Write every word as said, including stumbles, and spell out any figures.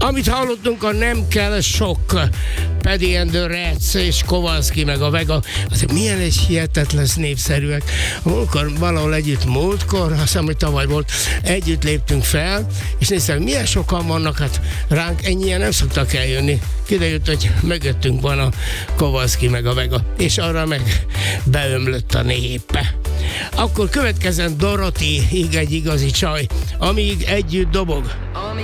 Amit hallottunk, a Nem kell sok, Paddy and the Rats és Kowalski meg a Vega. Azért milyen egy hihetetlen népszerűek. Múltkor valahol együtt múltkor, azt hiszem, hogy tavaly volt, együtt léptünk fel, és néztem, milyen sokan vannak, hát ránk ennyien nem szoktak eljönni. Kiderült, hogy mögöttünk van a Kowalski meg a Vega, és arra meg beömlött a népe. Akkor következzen Dorothy, így egy igazi csaj, amíg együtt dobog. Amíg